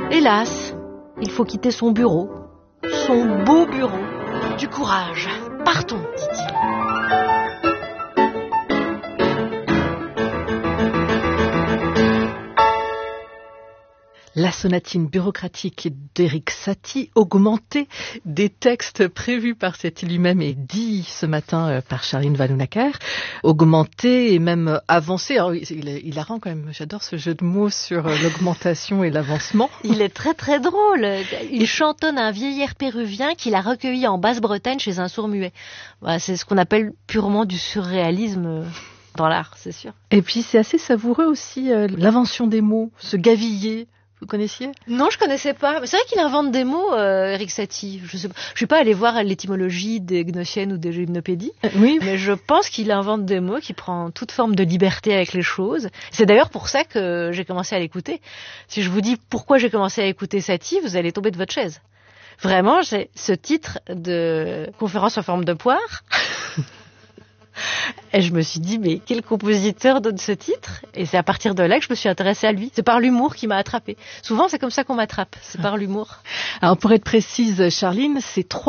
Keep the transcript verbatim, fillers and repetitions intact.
Hélas, il faut quitter son bureau, son beau bureau. Du courage, partons, dit-il. La sonatine bureaucratique d'Erik Satie, augmentée des textes prévus par Satie lui-même et dit ce matin par Charline Vanhoenacker, augmentée et même avancée. Alors, il est hilarant quand même, j'adore ce jeu de mots sur l'augmentation et l'avancement. Il est très très drôle. Il chantonne un vieil air péruvien qu'il a recueilli en Basse-Bretagne chez un sourd-muet. Voilà, c'est ce qu'on appelle purement du surréalisme dans l'art, c'est sûr. Et puis c'est assez savoureux aussi, euh, l'invention des mots, ce gaviller. Vous connaissiez ? Non, je connaissais pas. Mais c'est vrai qu'il invente des mots, euh, Erik Satie. Je sais pas. Je suis pas allée voir l'étymologie des gnossiennes ou des gymnopédies. Euh, oui. Mais je pense qu'il invente des mots, qui prend toute forme de liberté avec les choses. C'est d'ailleurs pour ça que j'ai commencé à l'écouter. Si je vous dis pourquoi j'ai commencé à écouter Satie, vous allez tomber de votre chaise. Vraiment, j'ai ce titre de conférence en forme de poire. Et je me suis dit, mais quel compositeur donne ce titre ? Et c'est à partir de là que je me suis intéressée à lui. C'est par l'humour qui m'a attrapée. Souvent, c'est comme ça qu'on m'attrape. C'est par l'humour. Alors, pour être précise, Charline, c'est trois